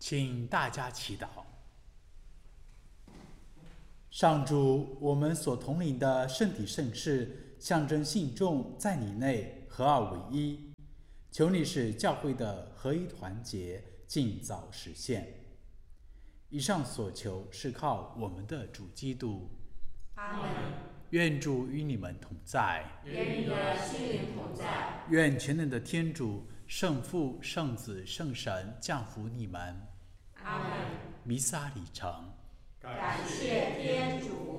请大家祈祷。上主，我们所统领的圣体圣事，象征信众在你内合二为一，求你使教会的合一团结尽早实现。以上所求是靠我们的主基督。 阿们。 愿主与你们同在， 愿你的心灵同在。 愿全能的天主、圣父、圣子、圣神降福你们。 阿们。 弥撒礼成。 感谢天主。